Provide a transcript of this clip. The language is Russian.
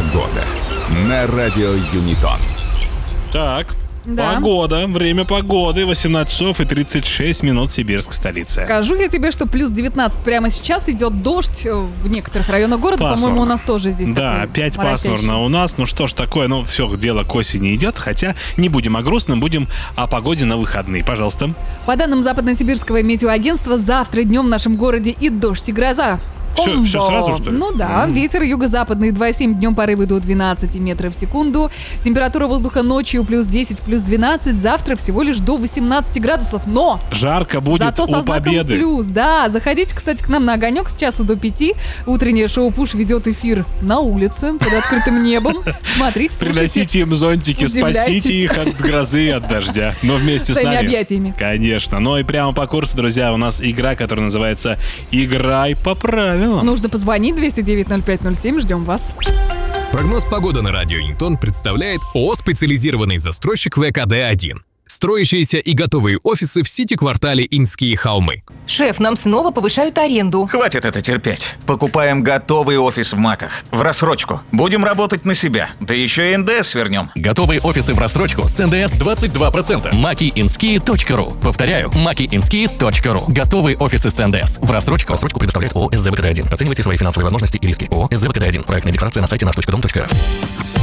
Погода на радио Юнитон. Так, Да. погода, время погоды, 18 часов и 36 минут, Сибирск, столица. Скажу я тебе, что плюс 19 прямо сейчас, идет дождь в некоторых районах города. Пасмурно. По-моему, у нас тоже здесь Да, такой опять моросящий. пасмурно у нас. Ну что ж такое, все, дело к осени идет. Хотя не будем о грустном, будем о погоде на выходные. Пожалуйста. По данным Западно-Сибирского метеоагентства, завтра днем в нашем городе и дождь, и гроза. Всё сразу, что ли? Ну да, ветер юго-западный 2,7, днем порывы до 12 метров в секунду. Температура воздуха ночью плюс 10, плюс 12. Завтра всего лишь до 18 градусов. Но Жарко будет зато со у знаком победы. плюс. Да, заходите, кстати, к нам на огонек с часу до 5. Утреннее шоу «Пуш» ведет эфир на улице, под открытым небом. Смотрите, слушайте. Приносите им зонтики, удивляйтесь. спасите их от грозы и от дождя. Но вместе с Своими нами. объятиями. Конечно. Ну и прямо по курсу, друзья, у нас игра, которая называется «Играй по правилам». Нужно позвонить 209-0507, ждем вас. Прогноз погоды на радио Юнитон представляет ООО «Специализированный застройщик ВКД-1». Строящиеся и готовые офисы в Сити-квартале Инские холмы. Шеф, нам снова повышают аренду. Хватит это терпеть. Покупаем готовый офис в МАКах. В рассрочку. Будем работать на себя. Да еще и НДС вернем. Готовые офисы в рассрочку с НДС 22%. makiinski.ru. Повторяю, makiinski.ru. Готовые офисы с НДС в рассрочку. Рассрочку предоставляет ООО СЗВКД-1. Оценивайте свои финансовые возможности и риски. ООО СЗВКД-1. Проектная декларация на сайте наш.дом.рф.